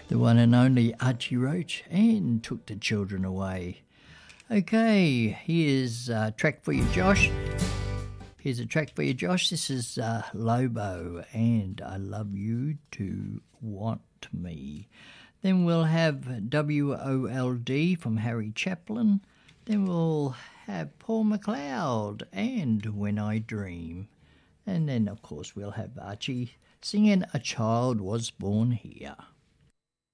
The one and only Archie Roach, and Took the Children Away. Okay, here's a track for you, Josh. This is Lobo, and I Love You to Want Me. Then we'll have WOLD from Harry Chaplin. Then we'll have Paul McLeod and When I Dream. And then, of course, we'll have Archie singing A Child Was Born Here.